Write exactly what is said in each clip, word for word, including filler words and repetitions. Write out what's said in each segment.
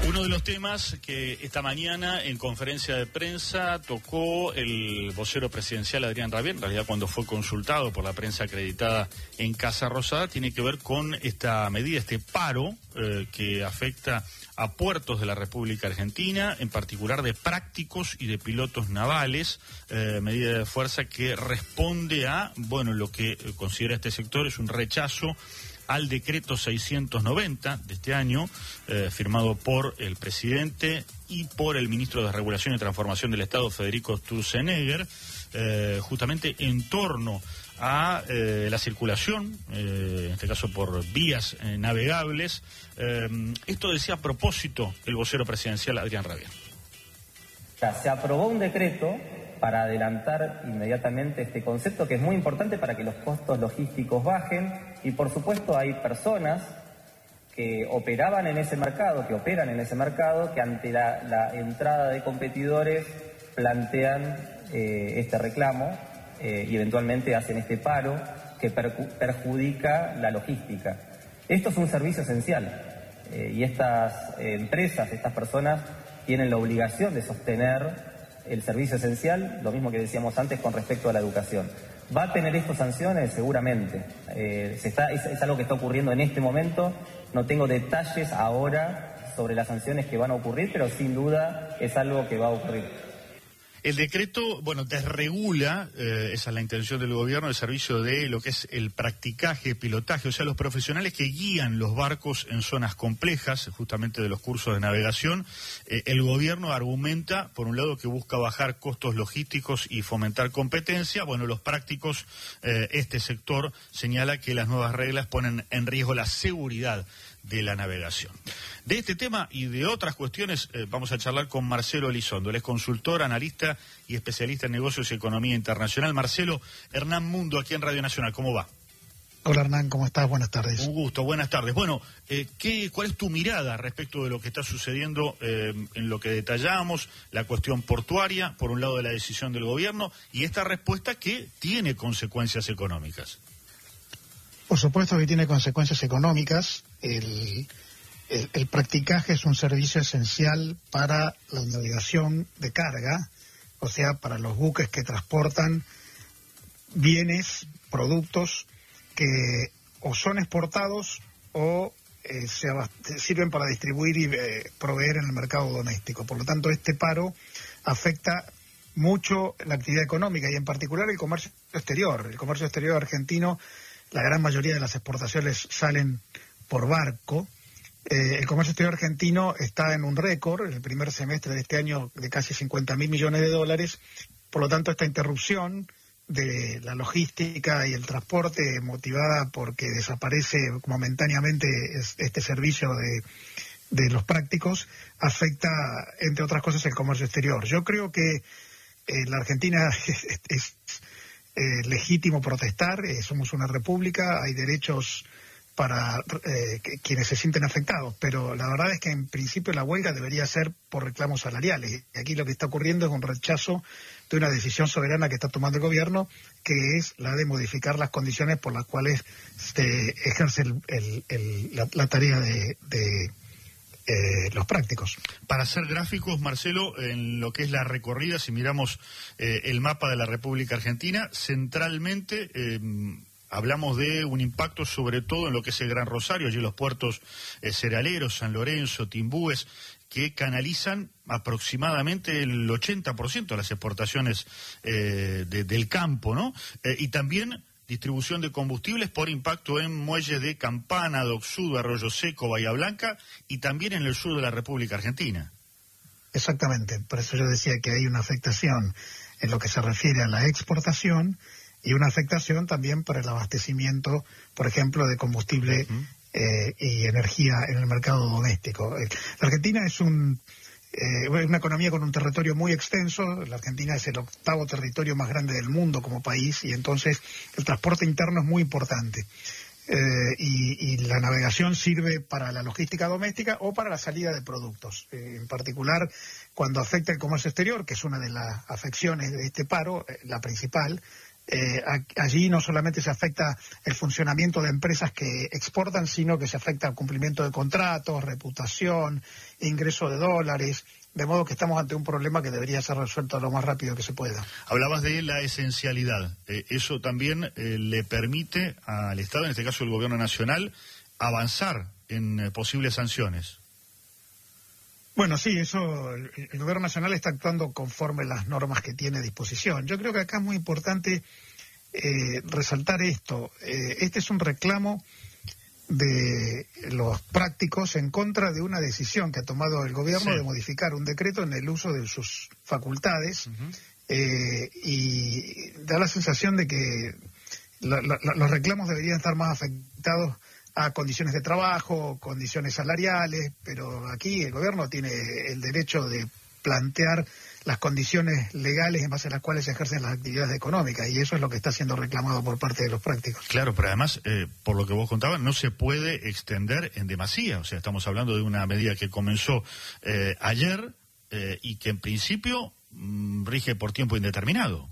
Uno de los temas que esta mañana en conferencia de prensa tocó el vocero presidencial Adrián Rabier, en realidad cuando fue consultado por la prensa acreditada en Casa Rosada, tiene que ver con esta medida, este paro eh, que afecta a puertos de la República Argentina, en particular de prácticos y de pilotos navales, eh, medida de fuerza que responde a, bueno, lo que considera este sector es un rechazo al decreto seiscientos noventa de este año, eh, firmado por el presidente y por el ministro de Regulación y Transformación del Estado, Federico Sturzenegger, eh, justamente en torno a eh, la circulación, eh, en este caso por vías eh, navegables. Eh, esto decía a propósito el vocero presidencial Adrián Rabier. Se aprobó un decreto para adelantar inmediatamente este concepto, que es muy importante para que los costos logísticos bajen, y por supuesto hay personas que operaban en ese mercado, que operan en ese mercado, que ante la, la entrada de competidores plantean eh, este reclamo eh, y eventualmente hacen este paro que perju- perjudica la logística. Esto es un servicio esencial eh, y estas eh, empresas, estas personas tienen la obligación de sostener el servicio esencial, lo mismo que decíamos antes con respecto a la educación. ¿Va a tener esto sanciones? Seguramente. Eh, se está, es, es algo que está ocurriendo en este momento. No tengo detalles ahora sobre las sanciones que van a ocurrir, pero sin duda es algo que va a ocurrir. El decreto, bueno, desregula, eh, esa es la intención del gobierno, el servicio de lo que es el practicaje, pilotaje, o sea, los profesionales que guían los barcos en zonas complejas, justamente de los cursos de navegación. Eh, el gobierno argumenta, por un lado, que busca bajar costos logísticos y fomentar competencia. Bueno, los prácticos, eh, este sector señala que las nuevas reglas ponen en riesgo la seguridad de la navegación. De este tema y de otras cuestiones eh, vamos a charlar con Marcelo Elizondo. Él es consultor, analista y especialista en negocios y economía internacional. Marcelo, Hernán Mundo aquí en Radio Nacional, ¿cómo va? Hola Hernán, ¿cómo estás? Buenas tardes. Un gusto, buenas tardes. Bueno, eh, ¿qué, ¿cuál es tu mirada respecto de lo que está sucediendo eh, en lo que detallamos, la cuestión portuaria, por un lado de la decisión del gobierno, y esta respuesta que tiene consecuencias económicas? Por supuesto que tiene consecuencias económicas. El, el, el practicaje es un servicio esencial para la navegación de carga, o sea, para los buques que transportan bienes, productos que o son exportados o eh, se sirven para distribuir y eh, proveer en el mercado doméstico. Por lo tanto, este paro afecta mucho la actividad económica y en particular el comercio exterior. El comercio exterior argentino, la gran mayoría de las exportaciones salen por barco. Eh, el comercio exterior argentino está en un récord, en el primer semestre de este año, de casi cincuenta mil millones de dólares. Por lo tanto, esta interrupción de la logística y el transporte, motivada porque desaparece momentáneamente este servicio de, de los prácticos, afecta, entre otras cosas, el comercio exterior. Yo creo que eh, la Argentina es... es Eh, legítimo protestar, eh, somos una república, hay derechos para eh, que, quienes se sienten afectados, pero la verdad es que en principio la huelga debería ser por reclamos salariales. Y aquí lo que está ocurriendo es un rechazo de una decisión soberana que está tomando el gobierno, que es la de modificar las condiciones por las cuales se ejerce el, el, el, la, la tarea de... de Eh, los prácticos. Para ser gráficos, Marcelo, en lo que es la recorrida, si miramos eh, el mapa de la República Argentina, centralmente eh, hablamos de un impacto sobre todo en lo que es el Gran Rosario, allí los puertos eh, cerealeros, San Lorenzo, Timbúes, que canalizan aproximadamente el ochenta por ciento de las exportaciones eh, de, del campo, ¿no? Eh, y también distribución de combustibles por impacto en muelles de Campana, Dock Sud, Arroyo Seco, Bahía Blanca y también en el sur de la República Argentina. Exactamente, por eso yo decía que hay una afectación en lo que se refiere a la exportación y una afectación también para el abastecimiento, por ejemplo, de combustible uh-huh. eh, y energía en el mercado doméstico. La Argentina es un... Eh, una economía con un territorio muy extenso. La Argentina es el octavo territorio más grande del mundo como país y entonces el transporte interno es muy importante. Eh, y, y la navegación sirve para la logística doméstica o para la salida de productos. Eh, en particular, cuando afecta el comercio exterior, que es una de las afecciones de este paro, eh, la principal, Eh, a, allí no solamente se afecta el funcionamiento de empresas que exportan, sino que se afecta el cumplimiento de contratos, reputación, ingreso de dólares, de modo que estamos ante un problema que debería ser resuelto lo más rápido que se pueda. Hablabas de la esencialidad. Eh, eso también eh, le permite al Estado, en este caso el Gobierno Nacional, avanzar en eh, posibles sanciones. Bueno, sí, eso, el, el Gobierno Nacional está actuando conforme las normas que tiene a disposición. Yo creo que acá es muy importante eh, resaltar esto. Eh, este es un reclamo de los prácticos en contra de una decisión que ha tomado el Gobierno, sí, de modificar un decreto en el uso de sus facultades, uh-huh. eh, y da la sensación de que la, la, los reclamos deberían estar más afectados a condiciones de trabajo, condiciones salariales, pero aquí el gobierno tiene el derecho de plantear las condiciones legales en base a las cuales se ejercen las actividades económicas, y eso es lo que está siendo reclamado por parte de los prácticos. Claro, pero además, eh, por lo que vos contabas, no se puede extender en demasía. O sea, estamos hablando de una medida que comenzó eh, ayer eh, y que en principio mmm, rige por tiempo indeterminado.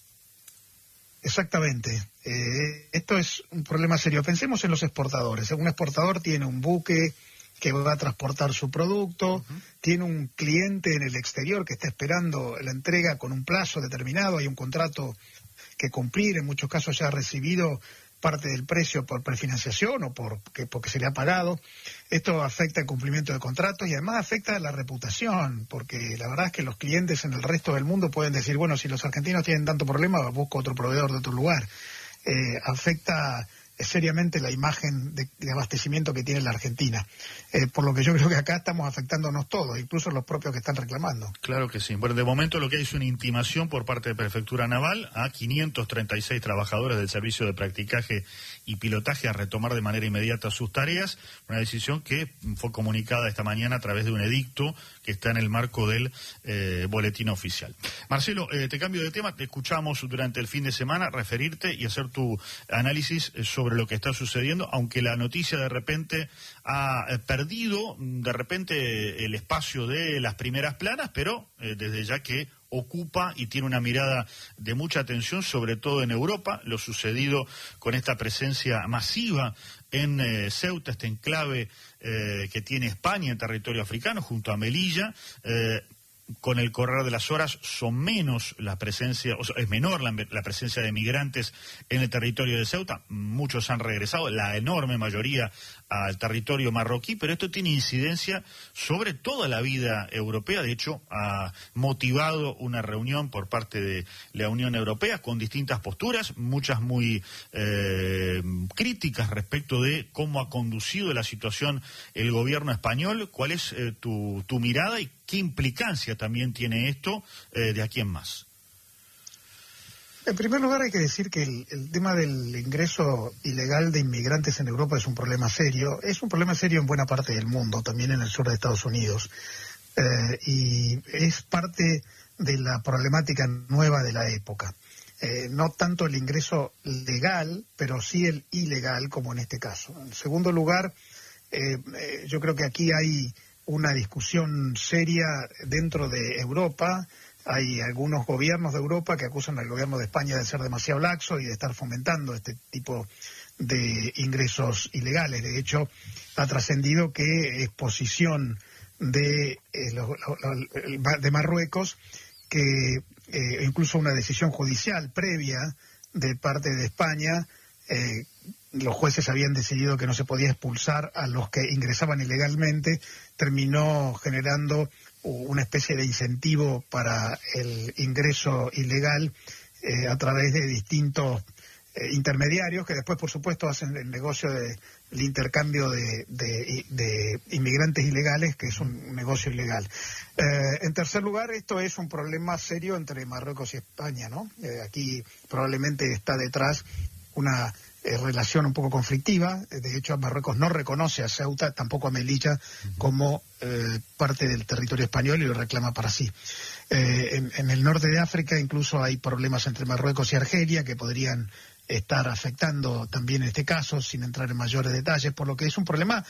Exactamente. Eh, esto es un problema serio. Pensemos en los exportadores. Un exportador tiene un buque que va a transportar su producto, uh-huh. tiene un cliente en el exterior que está esperando la entrega con un plazo determinado, hay un contrato que cumplir, en muchos casos ya ha recibido parte del precio por prefinanciación o por, que, porque se le ha pagado. Esto afecta el cumplimiento de contratos y además afecta la reputación, porque la verdad es que los clientes en el resto del mundo pueden decir, bueno, si los argentinos tienen tanto problema, busco otro proveedor de otro lugar. Eh, afecta seriamente la imagen de, de abastecimiento que tiene la Argentina. Eh, por lo que yo creo que acá estamos afectándonos todos, incluso los propios que están reclamando. Claro que sí. Bueno, de momento lo que hay es una intimación por parte de Prefectura Naval a quinientos treinta y seis trabajadores del Servicio de Practicaje y Pilotaje a retomar de manera inmediata sus tareas, una decisión que fue comunicada esta mañana a través de un edicto que está en el marco del eh, boletín oficial. Marcelo, eh, te cambio de tema, te escuchamos durante el fin de semana referirte y hacer tu análisis sobre lo que está sucediendo, aunque la noticia de repente ha eh, perdido de repente el espacio de las primeras planas, pero eh, desde ya que ocupa y tiene una mirada de mucha atención, sobre todo en Europa, lo sucedido con esta presencia masiva en eh, Ceuta, este enclave eh, que tiene España en territorio africano, junto a Melilla. Eh, con el correr de las horas son menos la presencia, o sea, es menor la, la presencia de migrantes en el territorio de Ceuta. Muchos han regresado, la enorme mayoría al territorio marroquí, pero esto tiene incidencia sobre toda la vida europea. De hecho, ha motivado una reunión por parte de la Unión Europea con distintas posturas, muchas muy eh, críticas respecto de cómo ha conducido la situación el gobierno español. ¿Cuál es eh, tu, tu mirada y qué implicancia también tiene esto eh, de aquí en más? En primer lugar, hay que decir que el, el tema del ingreso ilegal de inmigrantes en Europa es un problema serio. Es un problema serio en buena parte del mundo, también en el sur de Estados Unidos. Eh, y es parte de la problemática nueva de la época. Eh, no tanto el ingreso legal, pero sí el ilegal, como en este caso. En segundo lugar, eh, eh, yo creo que aquí hay una discusión seria dentro de Europa. Hay algunos gobiernos de Europa que acusan al gobierno de España de ser demasiado laxo y de estar fomentando este tipo de ingresos ilegales. De hecho, ha trascendido que es posición de, eh, lo, lo, de Marruecos que eh, incluso una decisión judicial previa de parte de España, eh, los jueces habían decidido que no se podía expulsar a los que ingresaban ilegalmente, terminó generando una especie de incentivo para el ingreso ilegal eh, a través de distintos eh, intermediarios que después, por supuesto, hacen el negocio del de, intercambio de, de, de inmigrantes ilegales, que es un negocio ilegal. Eh, en tercer lugar, esto es un problema serio entre Marruecos y España, ¿no? Eh, aquí probablemente está detrás una Eh, relación un poco conflictiva. De hecho, Marruecos no reconoce a Ceuta, tampoco a Melilla, como eh, parte del territorio español y lo reclama para sí. Eh, en, en el norte de África incluso hay problemas entre Marruecos y Argelia que podrían estar afectando también este caso, sin entrar en mayores detalles, por lo que es un problema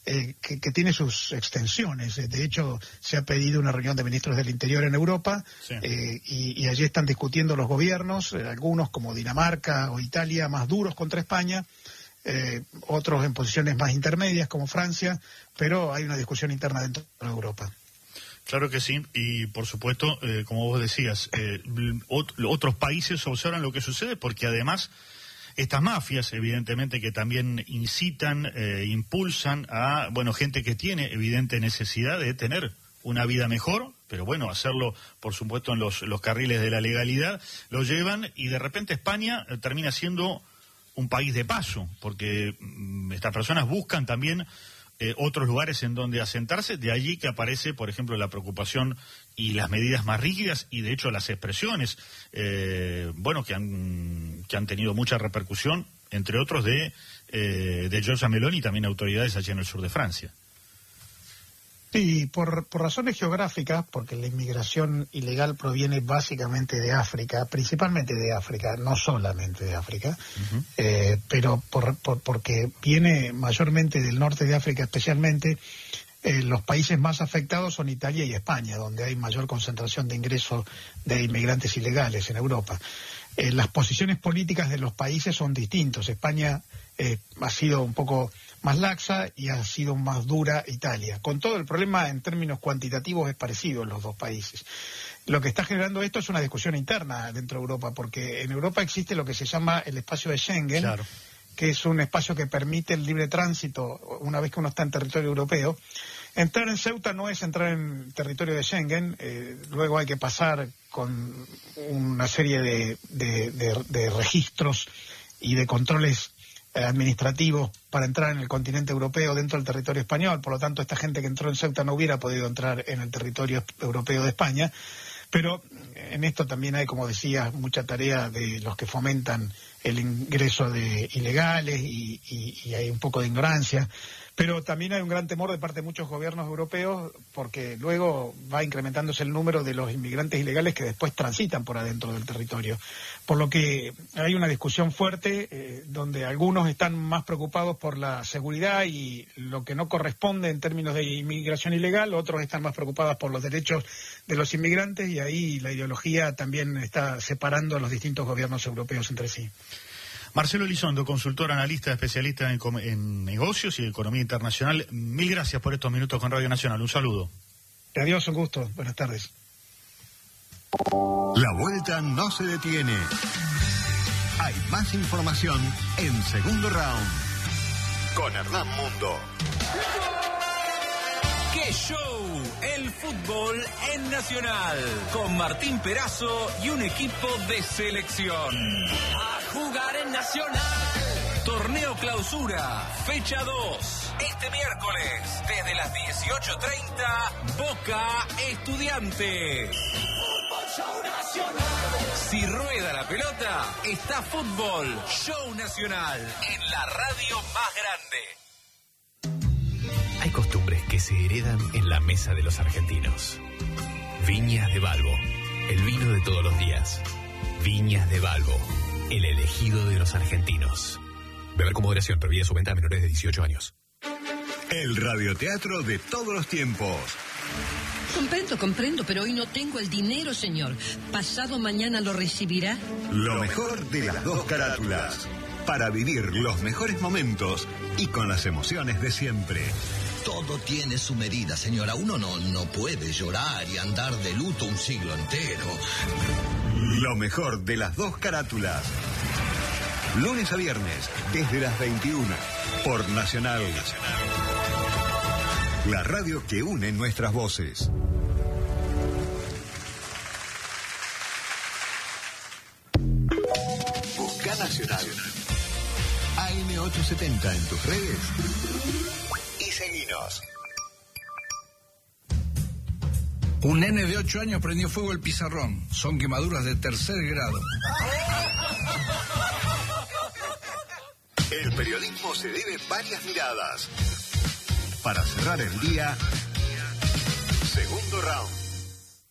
eh, que, que tiene sus extensiones. De hecho, se ha pedido una reunión de ministros del Interior en Europa, sí. eh, y, y allí están discutiendo los gobiernos, eh, algunos como Dinamarca o Italia más duros contra España, eh, otros en posiciones más intermedias como Francia, pero hay una discusión interna dentro de Europa. Claro que sí, y por supuesto, eh, como vos decías, eh, ot- otros países observan lo que sucede porque además estas mafias, evidentemente, que también incitan, eh, impulsan a, bueno, gente que tiene evidente necesidad de tener una vida mejor, pero bueno, hacerlo, por supuesto, en los, los carriles de la legalidad, lo llevan y de repente España eh, termina siendo un país de paso, porque mm, estas personas buscan también Eh, otros lugares en donde asentarse, de allí que aparece, por ejemplo, la preocupación y las medidas más rígidas y, de hecho, las expresiones, eh, bueno, que han que han tenido mucha repercusión, entre otros, de, eh, de Giorgia Meloni y también autoridades allí en el sur de Francia. Sí, por, por razones geográficas, porque la inmigración ilegal proviene básicamente de África, principalmente de África, no solamente de África, uh-huh. eh, pero por, por, porque viene mayormente del norte de África especialmente. Eh, los países más afectados son Italia y España, donde hay mayor concentración de ingresos de inmigrantes ilegales en Europa. Eh, las posiciones políticas de los países son distintos. España eh, ha sido un poco más laxa y ha sido más dura Italia. Con todo, el problema en términos cuantitativos es parecido en los dos países. Lo que está generando esto es una discusión interna dentro de Europa, porque en Europa existe lo que se llama el espacio de Schengen, claro, que es un espacio que permite el libre tránsito una vez que uno está en territorio europeo. Entrar en Ceuta no es entrar en territorio de Schengen, eh, luego hay que pasar con una serie de, de, de, de registros y de controles administrativos para entrar en el continente europeo dentro del territorio español. Por lo tanto, esta gente que entró en Ceuta no hubiera podido entrar en el territorio europeo de España. Pero en esto también hay, como decía, mucha tarea de los que fomentan el ingreso de ilegales y, y, y hay un poco de ignorancia. Pero también hay un gran temor de parte de muchos gobiernos europeos porque luego va incrementándose el número de los inmigrantes ilegales que después transitan por adentro del territorio. Por lo que hay una discusión fuerte eh, donde algunos están más preocupados por la seguridad y lo que no corresponde en términos de inmigración ilegal, otros están más preocupados por los derechos de los inmigrantes y ahí la ideología también está separando a los distintos gobiernos europeos entre sí. Marcelo Elizondo, consultor, analista, especialista en, en negocios y economía internacional. Mil gracias por estos minutos con Radio Nacional. Un saludo. Adiós, un gusto. Buenas tardes. La vuelta no se detiene. Hay más información en Segundo Round con Hernán Mundo. ¡Qué show! El fútbol en Nacional, con Martín Perazo y un equipo de selección. ¡A jugar en Nacional! Torneo Clausura, fecha dos. Este miércoles, desde las dieciocho treinta, Boca Estudiantes. Fútbol Show Nacional. Si rueda la pelota, está Fútbol Show Nacional en la radio más grande. Hay costumbres que se heredan en la mesa de los argentinos. Viñas de Balbo, el vino de todos los días. Viñas de Balbo, el elegido de los argentinos. Beber con moderación, prohibida su venta a menores de dieciocho años. El radioteatro de todos los tiempos. Comprendo, comprendo, pero hoy no tengo el dinero, señor. ¿Pasado mañana lo recibirá? Lo mejor de las dos carátulas. Para vivir los mejores momentos y con las emociones de siempre. Todo tiene su medida, señora. Uno no, no puede llorar y andar de luto un siglo entero. Lo mejor de las dos carátulas. Lunes a viernes, desde las veintiuna, por Nacional. La radio que une nuestras voces. Busca Nacional. A M ochocientos setenta en tus redes. Y seguinos. Un nene de ocho años prendió fuego el pizarrón. Son quemaduras de tercer grado. El periodismo se debe varias miradas. Para cerrar el día, Segundo Round.